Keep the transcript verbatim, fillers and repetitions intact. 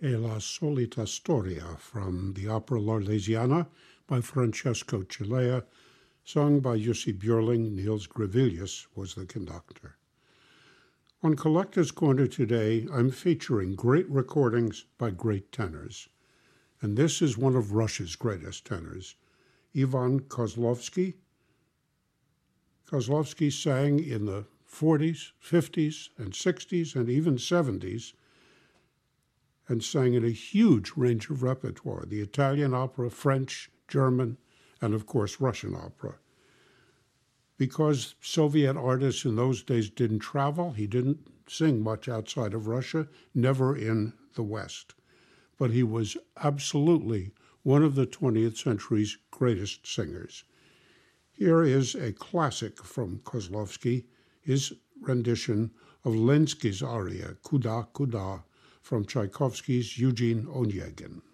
e la solita storia from the opera L'Arlesiana by Francesco Cilea, sung by Jussi Björling. Niels Gravilius was the conductor. On Collector's Corner today, I'm featuring great recordings by great tenors. And this is one of Russia's greatest tenors, Ivan Kozlovsky. Kozlovsky sang in the forties, fifties, and sixties, and even seventies, and sang in a huge range of repertoire, the Italian opera, French, German, and of course Russian opera. Because Soviet artists in those days didn't travel, he didn't sing much outside of Russia, never in the West. But he was absolutely one of the twentieth century's greatest singers. Here is a classic from Kozlovsky, his rendition of Lenski's aria, Kuda Kuda, from Tchaikovsky's Eugene Onegin.